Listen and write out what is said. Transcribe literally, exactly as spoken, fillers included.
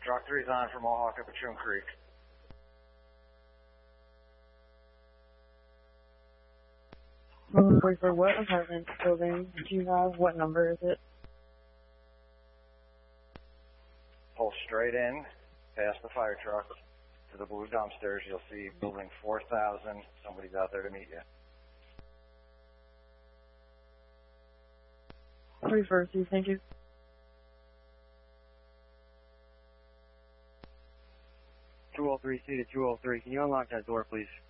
Truck three's on for Mohawk up at Trim Creek. Sorry, for what apartment building do you have? What number is it? Pull straight in, past the fire truck, to the blue dumpsters. You'll see building four thousand. Somebody's out there to meet you. forty-first, thank you. two oh three C to two oh three. Can you unlock that door, please?